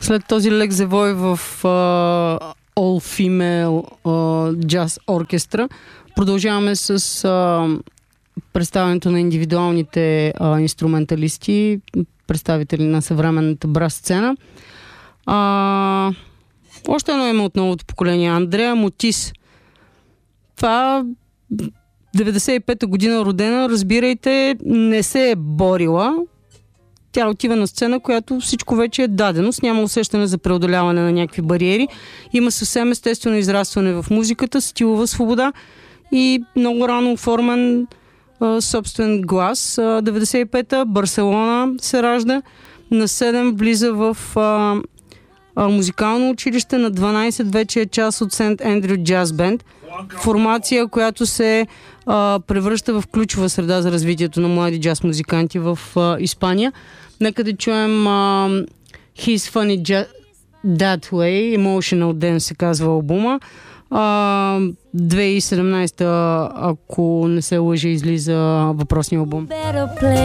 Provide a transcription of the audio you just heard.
След този Lek the Boy в All Female Jazz Orchestra продължаваме с представянето на индивидуалните инструменталисти, представители на съвременната брас сцена. Още едно има от новото поколение. Андреа Мотис. Това 95-та година родена, разбирайте, не се е борила. Тя отива на сцена, която всичко вече е даденост, няма усещане за преодоляване на някакви бариери. Има съвсем естествено израстване в музиката, стилова свобода и много рано оформен собствен глас. 95-та Барселона се ражда, на 7 влиза в музикално училище, на 12 вече е част от Сент Ендрю Джаз Бенд. Формация, която се превръща в ключова среда за развитието на млади джаз музиканти в Испания. Нека да чуем He's Funny That Way, Emotional Dance се казва албума. 2017, ако не се лъжа, излиза въпросния албум.